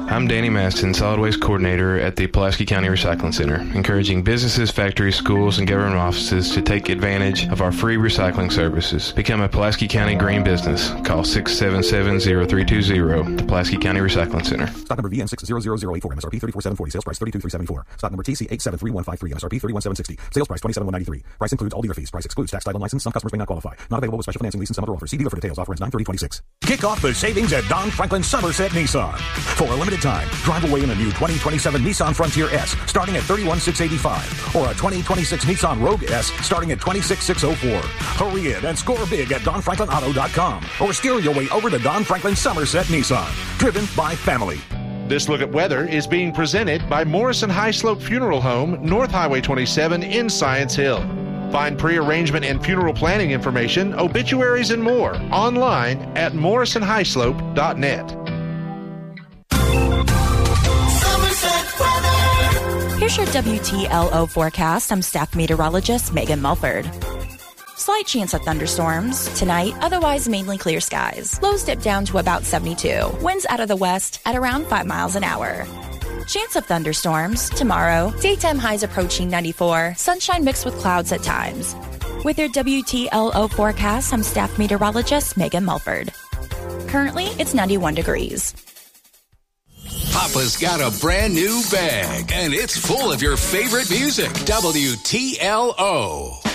I'm Danny Maston, Solid Waste Coordinator at the Pulaski County Recycling Center, encouraging businesses, factories, schools, and government offices to take advantage of our free recycling services. Become a Pulaski County green business. Call 677-0320, the Pulaski County Recycling Center. Stock number VN600084, MSRP 34740, sales price 32374. Stock number TC873153, MSRP 31760, sales price 27193. Price includes all dealer fees. Price excludes tax, title, and license. Some customers may not qualify. Not available with special financing, lease, and some other offers. See dealer for details. Offer ends 9/30/26. Kick off the savings at Don Franklin Somerset Nissan. For a limited time, drive away in a new 2027 Nissan Frontier S starting at $31,685 or a 2026 Nissan Rogue S starting at $26,604. Hurry in and score big at DonFranklinAuto.com or steer your way over to Don Franklin Somerset Nissan. Driven by family. This look at weather is being presented by Morrison High Slope Funeral Home, North Highway 27 in Science Hill. Find pre-arrangement and funeral planning information, obituaries, and more online at morrisonhighslope.net. Here's your WTLO forecast. I'm staff meteorologist Megan Mulford. Slight chance of thunderstorms tonight, otherwise mainly clear skies. Lows dip down to about 72. Winds out of the west at around 5 miles an hour. Chance of thunderstorms tomorrow. Daytime highs approaching 94. Sunshine mixed with clouds at times. With your WTLO forecast, I'm staff meteorologist Megan Mulford. Currently, it's 91 degrees. Papa's got a brand new bag, and it's full of your favorite music. WTLO.